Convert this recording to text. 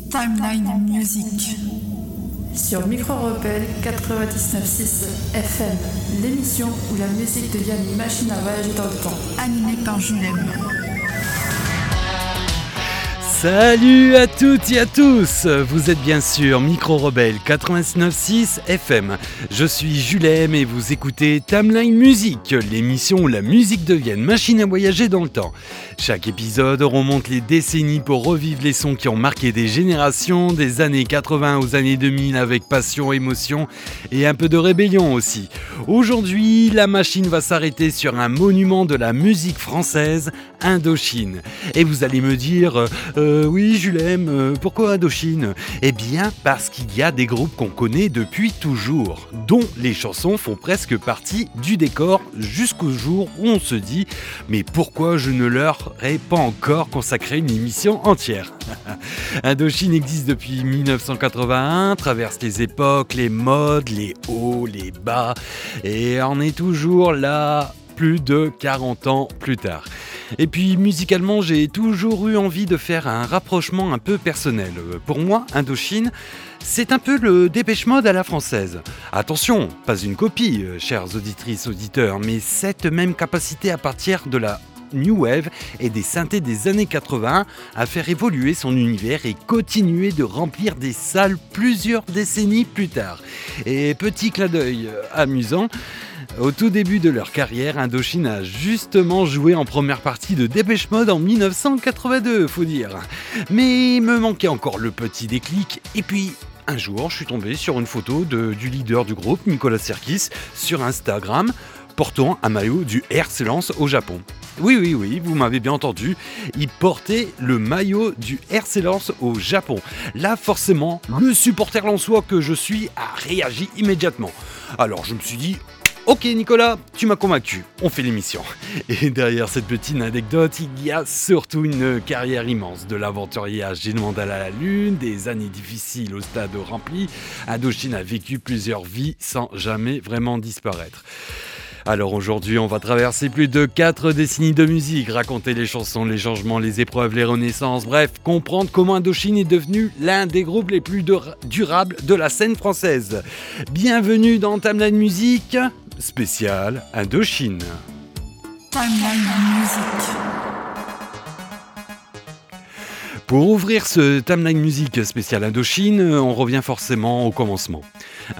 Timeline Music sur Micro Rebelle 99.6 FM, l'émission où la musique devient une machine à voyager dans le temps. Animée par Julem. Salut à toutes et à tous, vous êtes bien sûr Micro Rebelle 99.6 FM. Je suis Julem et vous écoutez Timeline Music, l'émission où la musique devient une machine à voyager dans le temps. Chaque épisode remonte les décennies pour revivre les sons qui ont marqué des générations, des années 80 aux années 2000 avec passion, émotion et un peu de rébellion aussi. Aujourd'hui, la machine va s'arrêter sur un monument de la musique française, Indochine. Et vous allez me dire... oui, Julem, pourquoi Indochine ? Eh bien, parce qu'il y a des groupes qu'on connaît depuis toujours, dont les chansons font presque partie du décor jusqu'au jour où on se dit « Mais pourquoi je ne leur ai pas encore consacré une émission entière ?» Indochine existe depuis 1981, traverse les époques, les modes, les hauts, les bas, et en est toujours là plus de 40 ans plus tard. Et puis musicalement, j'ai toujours eu envie de faire un rapprochement un peu personnel. Pour moi, Indochine, c'est un peu le Dépêche Mode à la française. Attention, pas une copie, chères auditrices, auditeurs, mais cette même capacité à partir de la New Wave et des synthés des années 80 à faire évoluer son univers et continuer de remplir des salles plusieurs décennies plus tard. Et petit clin d'œil amusant, au tout début de leur carrière, Indochine a justement joué en première partie de Dépêche Mode en 1982, faut dire. Mais il me manquait encore le petit déclic, et puis un jour je suis tombé sur une photo du leader du groupe, Nicolas Sirkis, sur Instagram, portant un maillot du RC Lens au Japon. Oui, vous m'avez bien entendu, il portait le maillot du RC Lens au Japon. Là, forcément, le supporter lensois que je suis a réagi immédiatement. Alors je me suis dit... Ok Nicolas, tu m'as convaincu, on fait l'émission. Et derrière cette petite anecdote, il y a surtout une carrière immense, de l'aventuriage des mandales à la lune, des années difficiles au stade rempli. Indochine a vécu plusieurs vies sans jamais vraiment disparaître. Alors aujourd'hui, on va traverser plus de 4 décennies de musique, raconter les chansons, les changements, les épreuves, les renaissances, bref, comprendre comment Indochine est devenu l'un des groupes les plus durables de la scène française. Bienvenue dans Timeline Music, spécial Indochine. Timeline Music. Pour ouvrir ce Timeline Music spécial Indochine, on revient forcément au commencement.